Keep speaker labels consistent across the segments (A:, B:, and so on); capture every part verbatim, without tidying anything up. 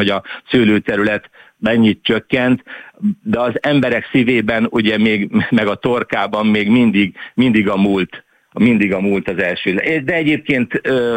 A: hogy a szőlőterület mennyit csökkent, de az emberek szívében, ugye még, meg a torkában még mindig, mindig a múlt, mindig a múlt az első. De egyébként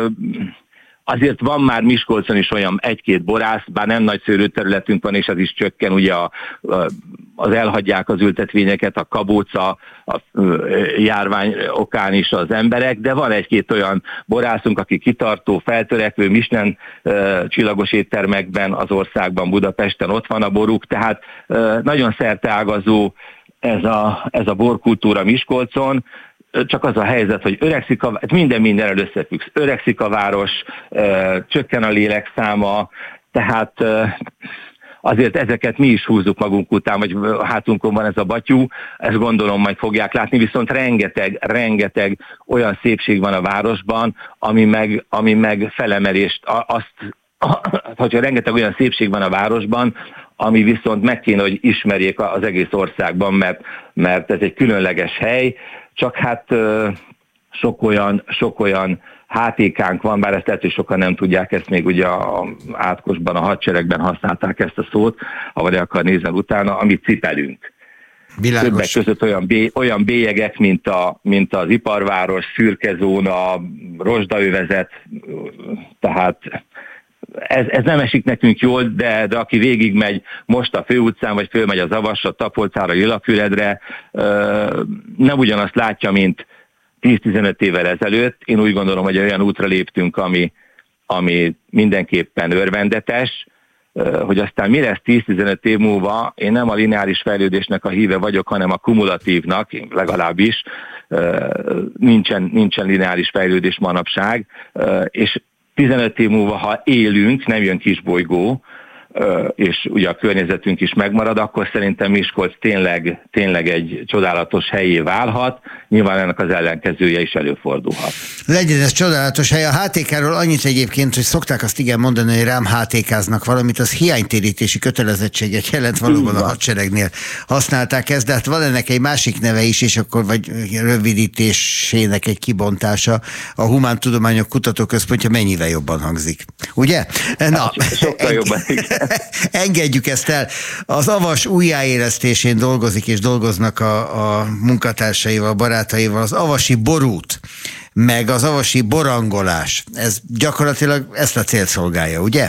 A: azért van már Miskolcon is olyan egy-két borász, bár nem nagy szőlőterületünk van, és az is csökken, ugye a, az elhagyják az ültetvényeket, a kabóca, a járvány okán is az emberek, de van egy-két olyan borászunk, aki kitartó, feltörekvő, Michelin csillagos éttermekben az országban, Budapesten ott van a boruk, tehát nagyon szerteágazó ez a, ez a borkultúra Miskolcon. Csak az a helyzet, hogy öregszik a, minden mindenrel összefügg. Öregszik a város, csökken a lélekszáma, tehát azért ezeket mi is húzzuk magunk után, vagy hátunkon van ez a batyú, ezt gondolom majd fogják látni, viszont rengeteg, rengeteg olyan szépség van a városban, ami meg, ami meg felemelést, azt, hogyha rengeteg olyan szépség van a városban, ami viszont meg kéne, hogy ismerjék az egész országban, mert, mert ez egy különleges hely, csak hát sok olyan, sok olyan há té ká-nk van, bár ezt lehet, hogy sokan nem tudják, ezt még ugye a átkosban, a hadseregben használták ezt a szót, ha vagy akar nézni utána, amit cipelünk.
B: Világos.
A: Többek között olyan, bé, olyan bélyegek, mint, a, mint az iparváros, szürkezóna, rozsdaövezet, tehát Ez, ez nem esik nekünk jól, de, de aki végigmegy most a főutcán, vagy fölmegy a Zavasra, Tapolcára, Lilafüredre, nem ugyanazt látja, mint tíz-tizenöt évvel ezelőtt. Én úgy gondolom, hogy olyan útra léptünk, ami, ami mindenképpen örvendetes, hogy aztán mi lesz tíz-tizenöt év múlva, én nem a lineáris fejlődésnek a híve vagyok, hanem a kumulatívnak, legalábbis nincsen, nincsen lineáris fejlődés manapság, és tizenöt év múlva, ha élünk, nem jön kisbolygó, és ugye a környezetünk is megmarad, akkor szerintem Miskolc tényleg, tényleg egy csodálatos helyé válhat, nyilván ennek az ellenkezője is előfordulhat.
B: Legyen ez csodálatos hely. A há té ká-ról annyit egyébként, hogy szokták azt igen mondani, hogy rám há té ká-znak valamit, az hiánytérítési kötelezettséget jelent, valóban a hadseregnél használták ezt, de hát van ennek egy másik neve is, és akkor vagy rövidítésének egy kibontása. A Humántudományok Kutatóközpontja mennyivel jobban hangzik. Ugye? Na,
A: sokkal jobban, igen.
B: Engedjük ezt el. Az Avas újjáélesztésén dolgozik és dolgoznak a, a munkatársaival, barátaival. Az avasi borút, meg az avasi borangolás. Ez gyakorlatilag ezt a célt szolgálja, ugye?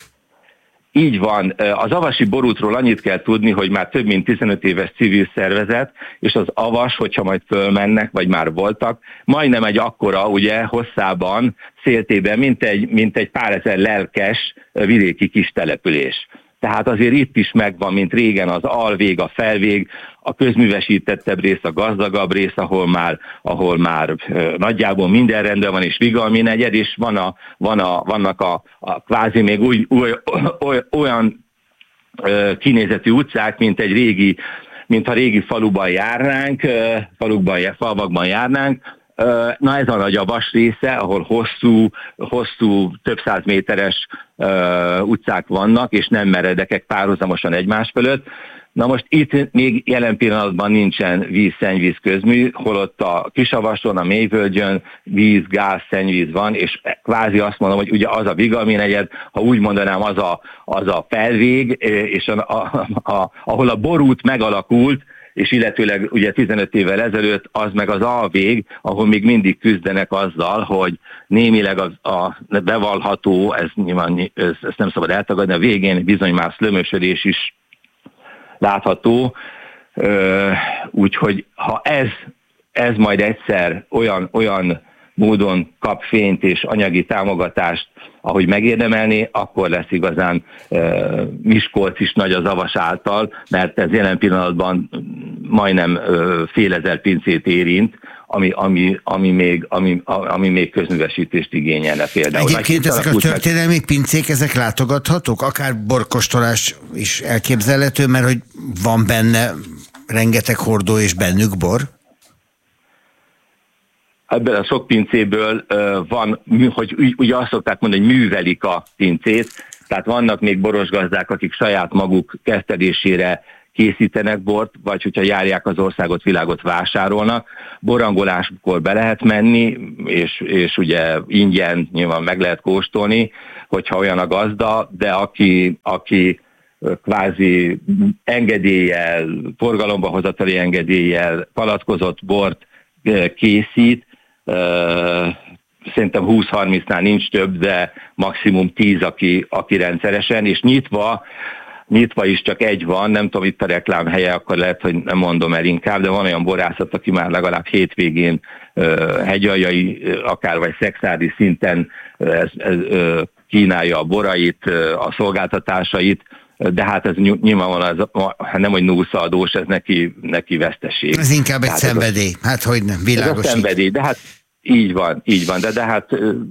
A: Így van. Az avasi borútról annyit kell tudni, hogy már több mint tizenöt éves civil szervezet, és az avas, hogyha majd fölmennek, vagy már voltak, majdnem egy akkora, ugye, hosszában, széltében, mint egy, mint egy pár ezer lelkes vidéki kis település. Tehát azért itt is megvan, mint régen az alvég, a felvég, a közművesítettebb rész, a gazdagabb rész, ahol már, ahol már nagyjából minden rendben van, és Vigalmi negyed, és van a, van a, vannak a, a kvázi még új, új, oly, olyan kinézetű utcák, mint egy régi, mintha régi faluban járnánk, falukban, falvakban járnánk. Na ez a nagy avas része, ahol hosszú, hosszú, több száz méteres uh, utcák vannak, és nem meredekek párhuzamosan egymás fölött. Na most itt még jelen pillanatban nincsen víz, szennyvíz közmű, holott a Kisavason, a Mélyvölgyön víz, gáz, szennyvíz van, és kvázi azt mondom, hogy ugye az a Vigalmi negyed, ha úgy mondanám, az a, az a felvég, és a, a, a, ahol a borút megalakult, és illetőleg ugye tizenöt évvel ezelőtt az meg az alvég, ahol még mindig küzdenek azzal, hogy némileg a, a bevallható, ez nyilván ez, ezt nem szabad eltagadni, a végén bizony már szlömösödés is látható, úgyhogy ha ez, ez majd egyszer olyan, olyan módon kap fényt és anyagi támogatást, ahogy megérdemelné, akkor lesz igazán uh, Miskolc is nagy az avas által, mert ez jelen pillanatban majdnem uh, fél ezer pincét érint, ami, ami, ami, még, ami, ami még közművesítést igényelne például.
B: Egyébként ezek a történelmi pincék, ezek látogathatók? Akár borkostolás is elképzelhető, mert hogy van benne rengeteg hordó és bennük bor?
A: Ebből a sok pincéből uh, van, hogy ugye azt szokták mondani, hogy művelik a pincét, tehát vannak még boros gazdák, akik saját maguk kezdetésére készítenek bort, vagy hogyha járják az országot, világot vásárolnak. Borangoláskor be lehet menni, és, és ugye ingyen nyilván meg lehet kóstolni, hogyha olyan a gazda, de aki, aki kvázi engedéllyel, forgalomba hozatali engedéllyel palackozott bort készít, szerintem húsz-harmincnál nincs több, de maximum tíz, aki, aki rendszeresen, és nyitva, nyitva is csak egy van, nem tudom, itt a reklám helye, akkor lehet, hogy nem mondom el inkább, de van olyan borászat, aki már legalább hétvégén hegyaljai, akár vagy szexádi szinten ez, ez, kínálja a borait, a szolgáltatásait, de hát ez nyilvánvalóan az, nem, hogy nullszadós, ez neki, neki veszteség.
B: Ez inkább egy
A: hát
B: szenvedély,
A: ez a,
B: hát hogy nem, világosít.
A: Ez a szenvedély, de hát így van, így van, de, de hát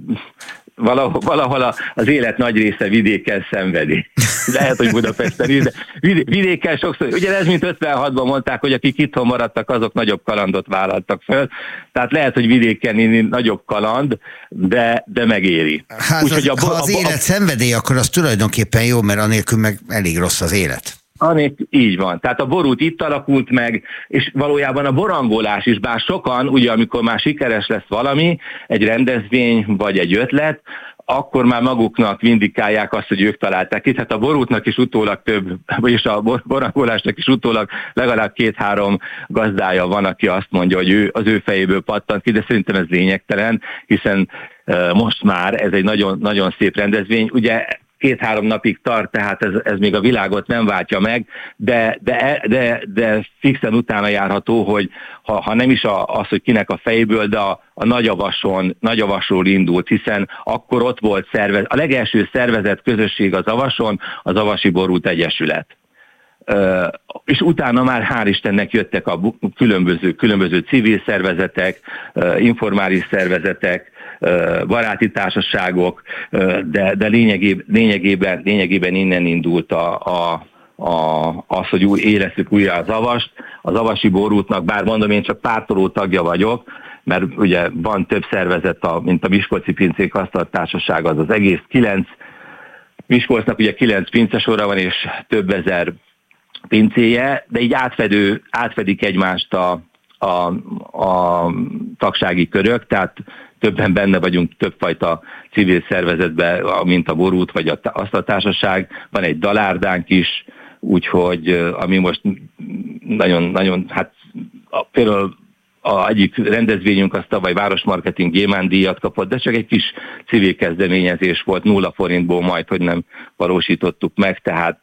A: valahol, valahol az élet nagy része vidéken szenvedi. Lehet, hogy Budapesten is, de vidéken sokszor, ugye ez mint ötvenhatban mondták, hogy akik itthon maradtak, azok nagyobb kalandot vállaltak föl, tehát lehet, hogy vidéken nagyobb kaland, de, de megéri.
B: Hát Úgy, az, a, ha az a, a, élet szenvedély, akkor az tulajdonképpen jó, mert anélkül meg elég rossz az élet.
A: Anék, így van. Tehát a borút itt alakult meg, és valójában a borangolás is, bár sokan, ugye amikor már sikeres lesz valami, egy rendezvény vagy egy ötlet, akkor már maguknak vindikálják azt, hogy ők találták ki. Tehát a borútnak is utólag több, vagyis a borangolásnak is utólag legalább két-három gazdája van, aki azt mondja, hogy ő, az ő fejéből pattant ki, de szerintem ez lényegtelen, hiszen uh, most már ez egy nagyon, nagyon szép rendezvény. Ugye két-három napig tart, tehát ez, ez még a világot nem váltja meg, de, de, de, de fixen utána járható, hogy ha, ha nem is a, az, hogy kinek a fejéből, de a, a Nagyavason, Nagyavasról indult, hiszen akkor ott volt szervez, a legelső szervezett közösség az Avason, az Avasi Borút Egyesület. Uh, és utána már hál' Istennek jöttek a különböző, különböző civil szervezetek, uh, informális szervezetek, baráti társaságok, de, de lényegében, lényegében, lényegében innen indult a, a, a, az, hogy új, érezzük újra az Avast. Az Avasi Borútnak, bár mondom, én csak pártoló tagja vagyok, mert ugye van több szervezet, a, mint a Miskolci Pincék Használattársaság, az az egész kilenc. Miskolcnak ugye kilenc pincesora van, és több ezer pincéje, de így átfedő, átfedik egymást a, a, a tagsági körök, tehát többen benne vagyunk többfajta civil szervezetben, mint a Borút vagy a Asztaltársaság, van egy dalárdánk is, úgyhogy ami most nagyon, nagyon, hát a, például a egyik rendezvényünk az tavaly Városmarketing Gyémánt díjat kapott, de csak egy kis civil kezdeményezés volt, nulla forintból majd, hogy nem valósítottuk meg, tehát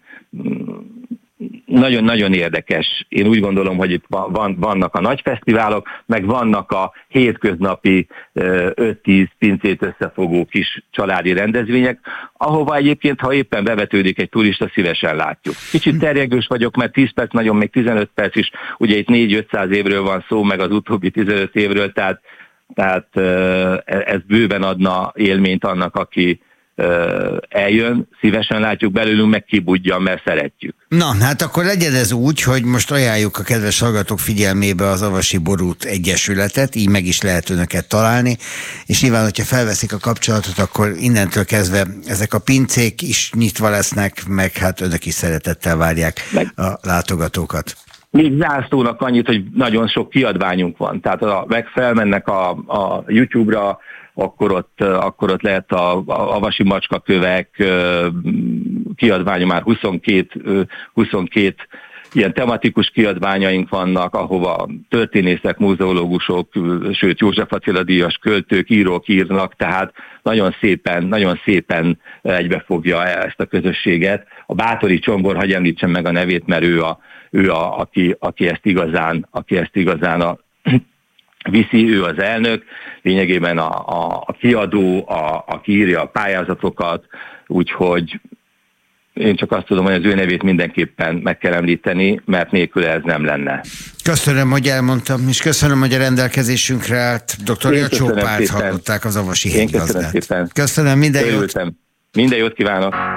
A: nagyon-nagyon érdekes. Én úgy gondolom, hogy itt van, vannak a nagy fesztiválok, meg vannak a hétköznapi öt-tíz pincét összefogó kis családi rendezvények, ahova egyébként, ha éppen bevetődik egy turista, szívesen látjuk. Kicsit terjengős vagyok, mert tíz perc, nagyon még tizenöt perc is, ugye itt négy-ötszáz évről van szó, meg az utóbbi tizenöt évről, tehát, tehát ez bőven adna élményt annak, aki eljön, szívesen látjuk belőlünk, meg kibudjan, mert szeretjük.
B: Na, hát akkor legyen ez úgy, hogy most ajánljuk a kedves hallgatók figyelmébe az Avasi Borút Egyesületet, így meg is lehet önöket találni, és nyilván, hogyha felveszik a kapcsolatot, akkor innentől kezdve ezek a pincék is nyitva lesznek, meg hát önök is szeretettel várják meg a látogatókat.
A: Még zászlónak annyit, hogy nagyon sok kiadványunk van, tehát ha meg felmennek a, a YouTube-ra, akkor ott, akkor ott lehet a, a avasi macskakövek kiadványa, már huszonkét, huszonkét ilyen tematikus kiadványaink vannak, ahova történészek, muzeológusok, sőt József Attila díjas költők, írók írnak, tehát nagyon szépen, nagyon szépen egybefogja ezt a közösséget. A Báthori Csombor, hagyj említsem meg a nevét, mert ő, a, ő a, aki, aki ezt igazán, aki ezt igazán a viszi, ő az elnök, lényegében a, a, a kiadó, a, aki írja a pályázatokat, úgyhogy én csak azt tudom, hogy az ő nevét mindenképpen meg kell említeni, mert nélkül ez nem lenne.
B: Köszönöm, hogy elmondtam, és köszönöm, hogy a rendelkezésünkre állt. doktor Jacsó Pált hallották, az avasi hegygazdát.
A: Köszönöm szépen.
B: Köszönöm, minden
A: Örültem.
B: jót.
A: Minden jót kívánok.